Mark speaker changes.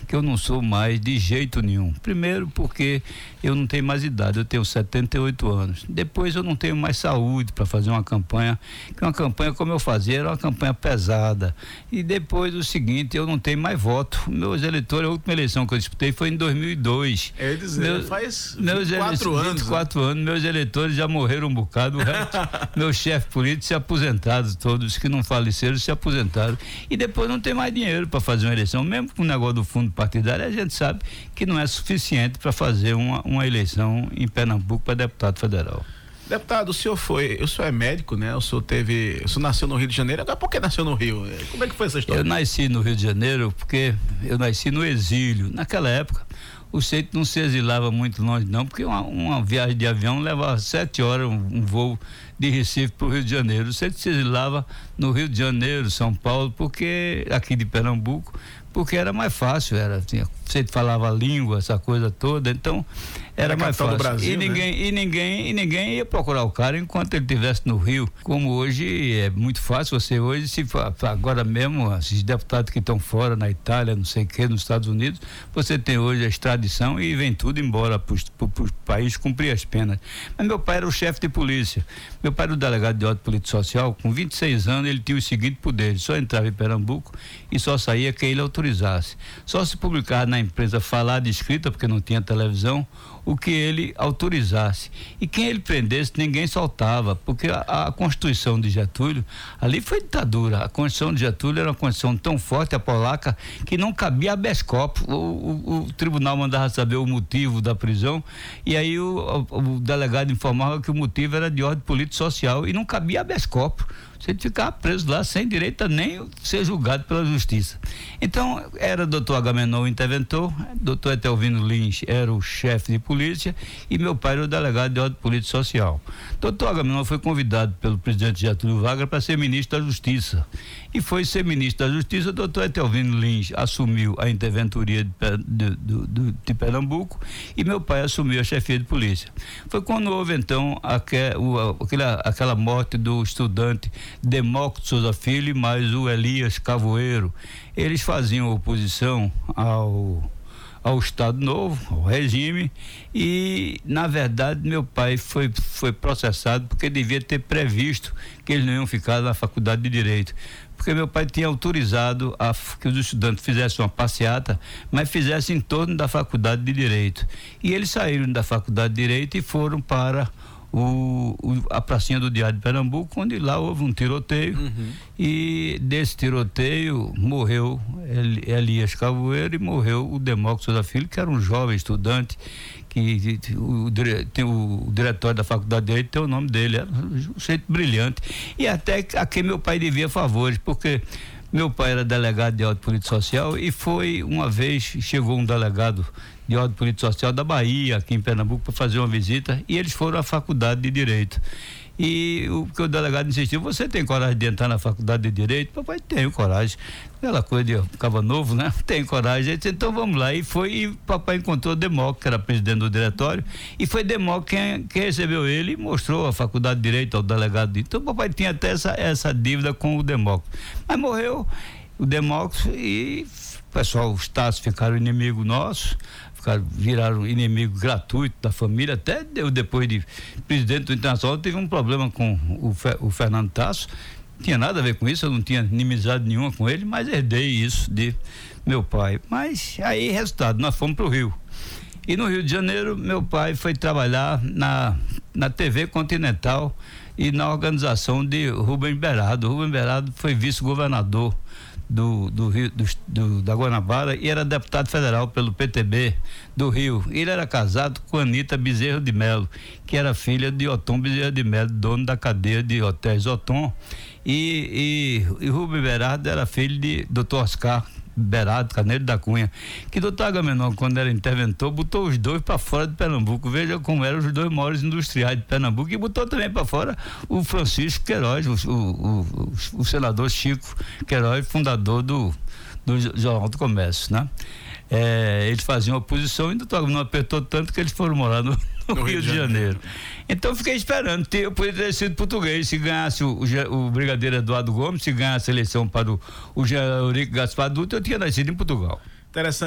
Speaker 1: que eu não sou mais de jeito nenhum. Primeiro porque eu não tenho mais idade, eu tenho 78 anos. Depois eu não tenho mais saúde para fazer uma campanha, que uma campanha como eu fazia era uma campanha pesada. E depois o seguinte, eu não tenho mais voto. Meus eleitores, a última eleição que eu disputei foi em 2002.
Speaker 2: É dizer, faz 24 anos.
Speaker 1: 24 anos, meus eleitores já morreram um bocado, o resto, meus chefes políticos se aposentaram, todos que não faleceram se aposentaram. E depois não tem mais dinheiro para fazer uma eleição, mesmo com o negócio do fundo partidário, a gente sabe que não é suficiente para fazer uma eleição em Pernambuco para deputado federal.
Speaker 2: Deputado, o senhor é médico, né? O senhor nasceu no Rio de Janeiro, agora por que nasceu no Rio? Como é que foi essa história?
Speaker 1: Eu nasci no Rio de Janeiro porque eu nasci no exílio. Naquela época, o Seito não se exilava muito longe não, porque uma viagem de avião levava 7 horas, um voo de Recife para o Rio de Janeiro. O Seito se exilava no Rio de Janeiro, São Paulo, porque aqui de Pernambuco, porque era mais fácil, o Seito falava a língua, essa coisa toda, então era mais fácil.
Speaker 2: Brasil,
Speaker 1: e ninguém ia procurar o cara enquanto ele estivesse no Rio. Como hoje é muito fácil, você hoje, agora mesmo, esses deputados que estão fora, na Itália, não sei o que, nos Estados Unidos, você tem hoje a extradição e vem tudo embora para o país cumprir as penas. Mas meu pai era o chefe de polícia. Meu pai era o delegado de ordem política social. Com 26 anos ele tinha o seguinte poder: só entrava em Pernambuco e só saía quem ele autorizasse. Só se publicava na imprensa falada e escrita, porque não tinha televisão, o que ele autorizasse. E quem ele prendesse, ninguém soltava, porque a Constituição de Getúlio, ali foi ditadura. A Constituição de Getúlio era uma Constituição tão forte, a polaca, que não cabia habeas corpus. O tribunal mandava saber o motivo da prisão, e aí o delegado informava que o motivo era de ordem político-social, e não cabia habeas corpus. Você ficava preso lá sem direito a nem ser julgado pela justiça. Então, era doutor Agamenon o interventor, doutor Etelvino Lins era o chefe de polícia e meu pai era o delegado de ordem política e social. Doutor Agamenon foi convidado pelo presidente Getúlio Vargas para ser ministro da Justiça. E foi ser ministro da Justiça, doutor Etelvino Lins assumiu a interventoria de Pernambuco e meu pai assumiu a chefia de polícia. Foi quando houve, então, aquela morte do estudante Demócrito Souza Filho, mais o Elias Cavoeiro. Eles faziam oposição ao Estado Novo, ao regime, e na verdade meu pai foi processado porque devia ter previsto que eles não iam ficar na faculdade de Direito, porque meu pai tinha autorizado que os estudantes fizessem uma passeata, mas fizessem em torno da faculdade de Direito, e eles saíram da faculdade de Direito e foram para a pracinha do Diário de Pernambuco, onde lá houve um tiroteio. E desse tiroteio morreu Elias Cavoeiro e morreu o Demócrito Souza Filho, que era um jovem estudante, que o diretório da Faculdade de Direito tem o nome dele, era um jeito brilhante, e até a quem meu pai devia favores, porque meu pai era delegado de ordem política social e uma vez chegou um delegado de ordem política social da Bahia, aqui em Pernambuco, para fazer uma visita, e eles foram à faculdade de Direito. E o delegado insistiu: você tem coragem de entrar na faculdade de Direito? Papai, tenho coragem. Aquela coisa de ficava novo, né? Tenho coragem. Ele disse: então vamos lá. E papai encontrou Demócrito, que era presidente do diretório, e foi Demócrito quem recebeu ele e mostrou a faculdade de Direito ao delegado. Então papai tinha até essa dívida com o Demócrito. Mas morreu o Demócrito e o pessoal, os Taços ficaram inimigo nosso, viraram inimigo gratuito da família. Até depois de presidente do Internacional, teve um problema com o Fernando Tasso. Não tinha nada a ver com isso, eu não tinha inimizade nenhuma com ele, mas herdei isso de meu pai. Mas aí, resultado, nós fomos para o Rio. E no Rio de Janeiro, meu pai foi trabalhar na TV Continental e na organização de Rubem Berardo. Rubem Berardo foi vice-governador da Guanabara e era deputado federal pelo PTB do Rio. Ele era casado com Anita Bezerra de Melo, que era filha de Otom Bezerra de Melo, dono da cadeia de hotéis Otom, e Rubem Berardo era filho de Dr. Oscar Berardo Carneiro da Cunha, que doutor Agamenon, quando era interventor, botou os dois para fora de Pernambuco. Veja como eram os dois maiores industriais de Pernambuco, e botou também para fora o Francisco Queiroz, o senador Chico Queiroz, fundador do Jornal do Comércio, né? Eles faziam oposição e o doutor Agamenon apertou tanto que eles foram morar no Rio de Janeiro. Então fiquei esperando, eu poderia ter sido português se ganhasse o brigadeiro Eduardo Gomes, se ganhasse a eleição para o Jean Eurico Gaspar Dutra, eu tinha nascido em Portugal.
Speaker 2: Interessante.